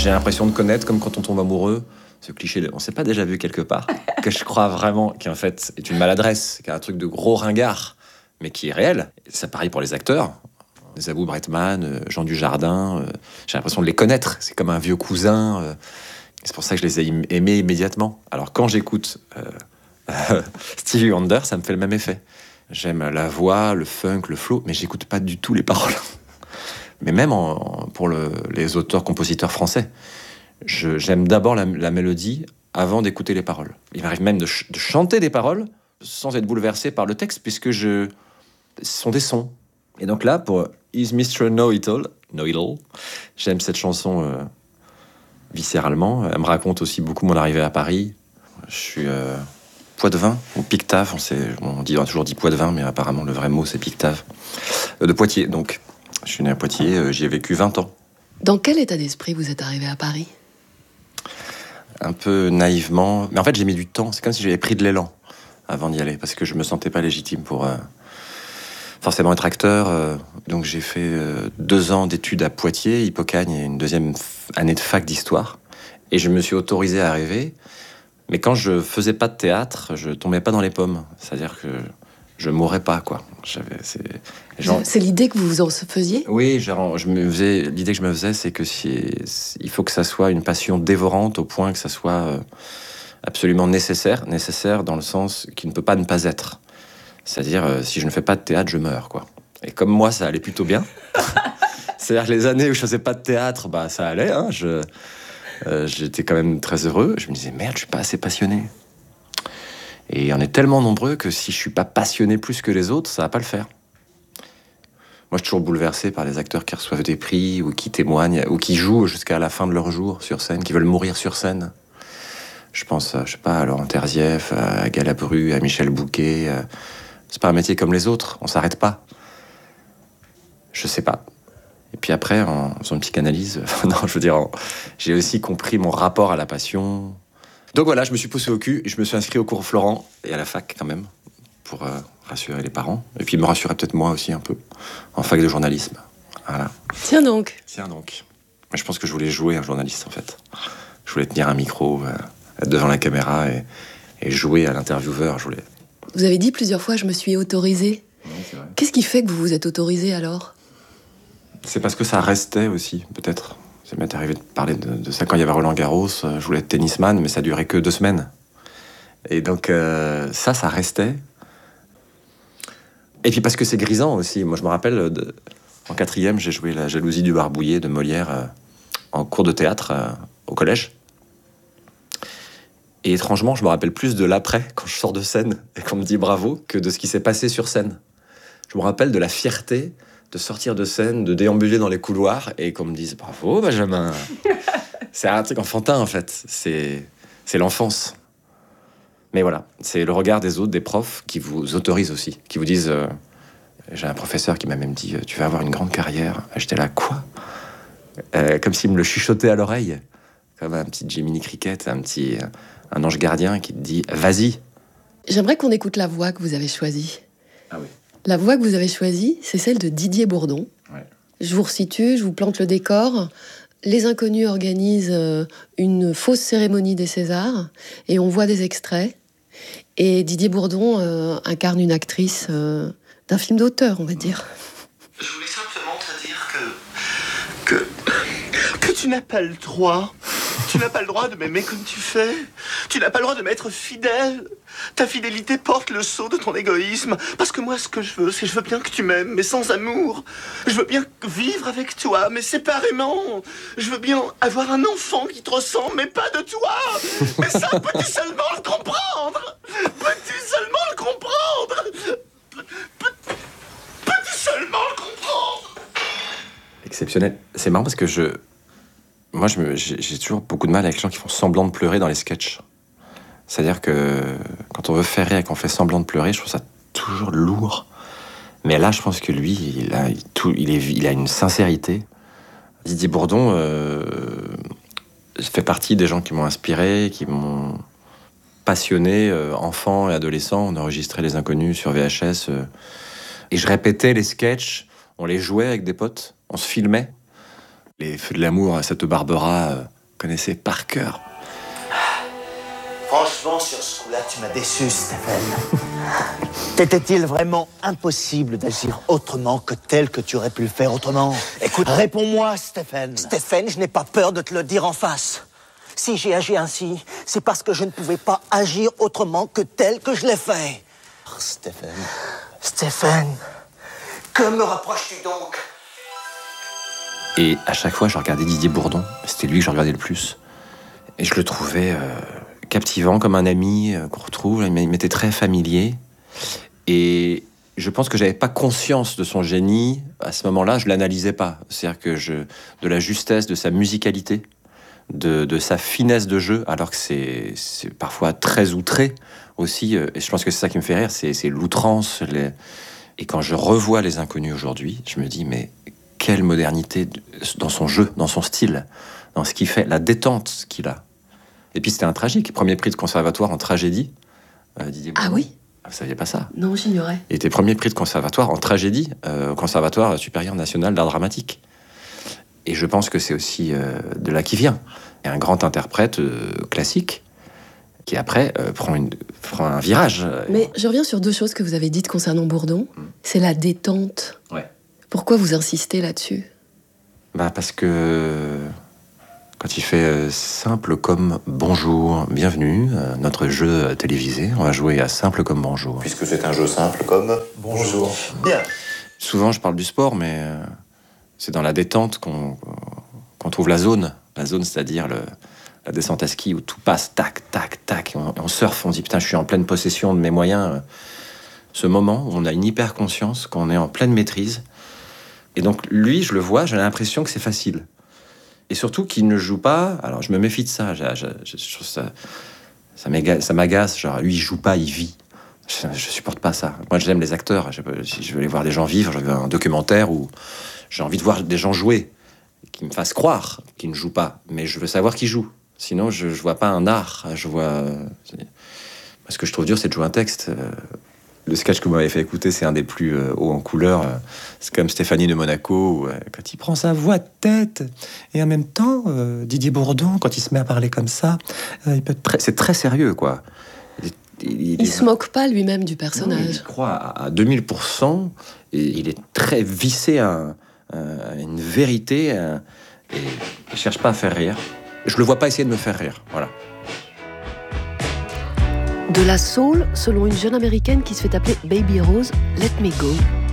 J'ai l'impression de connaître, comme quand on tombe amoureux, ce cliché on s'est pas déjà vu quelque part, que je crois vraiment qui en fait est une maladresse, qui est un truc de gros ringard, mais qui est réel. Ça pareil pour les acteurs. Zabou Bretman, Jean Dujardin, j'ai l'impression de les connaître. C'est comme un vieux cousin. C'est pour ça que je les ai aimés immédiatement. Alors quand j'écoute Stevie Wonder, ça me fait le même effet. J'aime la voix, le funk, le flow, mais j'écoute pas du tout les paroles. Mais même pour les auteurs-compositeurs français, j'aime d'abord la mélodie avant d'écouter les paroles. Il m'arrive même de chanter des paroles sans être bouleversé par le texte, puisque ce sont des sons. Et donc là, pour Is Mr. Know-It-All, j'aime cette chanson viscéralement. Elle me raconte aussi beaucoup mon arrivée à Paris. Je suis Poitevin, ou Pictave, on a toujours dit Poitevin, mais apparemment le vrai mot c'est Pictave. De Poitiers, donc. Je suis né à Poitiers, j'y ai vécu 20 ans. Dans quel état d'esprit vous êtes arrivé à Paris ? Un peu naïvement. Mais en fait, j'ai mis du temps. C'est comme si j'avais pris de l'élan avant d'y aller, parce que je me sentais pas légitime pour forcément être acteur. Donc j'ai fait 2 ans d'études à Poitiers, Hippocagne, et une deuxième année de fac d'histoire. Et je me suis autorisé à rêver. Mais quand je faisais pas de théâtre, je tombais pas dans les pommes. C'est-à-dire que je mourrais pas, quoi. C'est l'idée que vous vous en faisiez ? Oui, l'idée que je me faisais, c'est que il faut que ça soit une passion dévorante au point que ça soit absolument nécessaire dans le sens qu'il ne peut pas ne pas être. C'est-à-dire, si je ne fais pas de théâtre, je meurs, quoi. Et comme moi, ça allait plutôt bien. C'est-à-dire que les années où je faisais pas de théâtre, bah ça allait, hein. J'étais quand même très heureux. Je me disais, merde, je suis pas assez passionné. Et on est tellement nombreux que si je suis pas passionné plus que les autres, ça va pas le faire. Moi, je suis toujours bouleversé par les acteurs qui reçoivent des prix ou qui témoignent ou qui jouent jusqu'à la fin de leur jour sur scène, qui veulent mourir sur scène. Je pense, je sais pas, à Laurent Terzieff, à Galabru, à Michel Bouquet. C'est pas un métier comme les autres, on s'arrête pas. Je sais pas. Et puis après, en faisant une psychanalyse, j'ai aussi compris mon rapport à la passion. Donc voilà, je me suis poussé au cul, je me suis inscrit au cours Florent et à la fac quand même, pour rassurer les parents. Et puis me rassurer peut-être moi aussi un peu, en fac de journalisme. Voilà. Tiens donc. Je pense que je voulais jouer un journaliste en fait. Je voulais tenir un micro, être devant la caméra et jouer à l'intervieweur. Vous avez dit plusieurs fois, je me suis autorisé. Oui, c'est vrai. Qu'est-ce qui fait que vous vous êtes autorisé alors ? C'est parce que ça restait aussi, peut-être. Ça m'est arrivé de parler de ça quand il y avait Roland-Garros. Je voulais être tennisman, mais ça durait que 2 semaines. Et donc, ça restait. Et puis parce que c'est grisant aussi. Moi, je me rappelle, en 4e, j'ai joué La jalousie du barbouillé de Molière en cours de théâtre au collège. Et étrangement, je me rappelle plus de l'après, quand je sors de scène et qu'on me dit bravo, que de ce qui s'est passé sur scène. Je me rappelle de la fierté de sortir de scène, de déambuler dans les couloirs et qu'on me dise « Bravo, Benjamin !» C'est un truc enfantin, en fait. C'est l'enfance. Mais voilà, c'est le regard des autres, des profs, qui vous autorisent aussi, qui vous disent j'ai un professeur qui m'a même dit « Tu vas avoir une grande carrière. » J'étais là « Quoi ?» Comme s'il me le chuchotait à l'oreille. Comme un petit Jiminy Cricket, un ange gardien qui te dit « Vas-y !» J'aimerais qu'on écoute la voix que vous avez choisie. Ah oui. La voix que vous avez choisie, c'est celle de Didier Bourdon. Ouais. Je vous resitue, je vous plante le décor. Les Inconnus organisent une fausse cérémonie des Césars et on voit des extraits. Et Didier Bourdon incarne une actrice d'un film d'auteur, on va dire. Je voulais simplement te dire que tu n'as pas le droit. Tu n'as pas le droit de m'aimer comme tu fais. Tu n'as pas le droit de m'être fidèle. Ta fidélité porte le sceau de ton égoïsme. Parce que moi, ce que je veux, c'est je veux bien que tu m'aimes, mais sans amour. Je veux bien vivre avec toi, mais séparément. Je veux bien avoir un enfant qui te ressemble, mais pas de toi. Mais ça, peux-tu seulement le comprendre? Peux-tu seulement le comprendre? Peux-tu seulement le comprendre? Exceptionnel. C'est marrant parce que moi, j'ai toujours beaucoup de mal avec les gens qui font semblant de pleurer dans les sketchs. C'est-à-dire que quand on veut faire rire et qu'on fait semblant de pleurer, je trouve ça toujours lourd. Mais là, je pense que lui, il a une sincérité. Didier Bourdon fait partie des gens qui m'ont inspiré, qui m'ont passionné, enfant et adolescent. On enregistrait Les Inconnus sur VHS. Et je répétais les sketchs, on les jouait avec des potes, on se filmait. Les Feux de l'amour, cette Barbara, connaissais par cœur. Franchement, sur ce coup-là, tu m'as déçu, Stéphane. T'était-il vraiment impossible d'agir autrement que tel que tu aurais pu le faire autrement? Écoute, réponds-moi, Stéphane. Stéphane, je n'ai pas peur de te le dire en face. Si j'ai agi ainsi, c'est parce que je ne pouvais pas agir autrement que tel que je l'ai fait. Oh, Stéphane. Stéphane, que me reproches-tu donc? Et à chaque fois, je regardais Didier Bourdon. C'était lui que je regardais le plus. Et je le trouvais captivant, comme un ami qu'on retrouve. Il m'était très familier. Et je pense que j'avais pas conscience de son génie. À ce moment-là, je l'analysais pas. C'est-à-dire que de la justesse, de sa musicalité, de sa finesse de jeu, alors que c'est parfois très outré aussi. Et je pense que c'est ça qui me fait rire, c'est l'outrance. Et quand je revois Les Inconnus aujourd'hui, je me dis, mais quelle modernité dans son jeu, dans son style, dans ce qu'il fait, la détente qu'il a. Et puis c'était un tragique. Premier prix de conservatoire en tragédie, Didier Bourdon. Ah oui? Vous saviez pas ça? Non, j'ignorais. Il était premier prix de conservatoire en tragédie au Conservatoire supérieur national d'art dramatique. Et je pense que c'est aussi de là qu'il vient. Et un grand interprète classique qui après prend un virage. Mais je reviens sur deux choses que vous avez dites concernant Bourdon. C'est la détente. Ouais. Pourquoi vous insistez là-dessus? Parce que quand il fait simple comme bonjour, bienvenue, notre jeu télévisé, on va jouer à simple comme bonjour. Puisque c'est un jeu simple comme bonjour. Bien. Souvent, je parle du sport, mais c'est dans la détente qu'on trouve la zone. La zone, c'est-à-dire la descente à ski où tout passe, tac, tac, tac. On surfe, on dit, putain, je suis en pleine possession de mes moyens. Ce moment où on a une hyper-conscience, qu'on est en pleine maîtrise. Et donc, lui, je le vois, j'ai l'impression que c'est facile. Et surtout qu'il ne joue pas... Alors, je me méfie de ça. Je trouve ça m'agace. Genre, lui, il joue pas, il vit. Je supporte pas ça. Moi, j'aime les acteurs. Je veux aller voir des gens vivre. Je veux un documentaire où j'ai envie de voir des gens jouer, qui me fassent croire qu'ils ne jouent pas. Mais je veux savoir qu'ils jouent. Sinon, je vois pas un art. Je vois... Ce que je trouve dur, c'est de jouer un texte. Le sketch que vous m'avez fait écouter, c'est un des plus hauts en couleur. C'est comme Stéphanie de Monaco, où, quand il prend sa voix de tête. Et en même temps, Didier Bourdon, quand il se met à parler comme ça, c'est très sérieux, quoi. Il se moque pas lui-même du personnage. Non, il croit à 2000%. Et il est très vissé à une vérité. Et il cherche pas à faire rire. Je le vois pas essayer de me faire rire, voilà. De la soul, selon une jeune américaine qui se fait appeler Baby Rose, Let Me Go.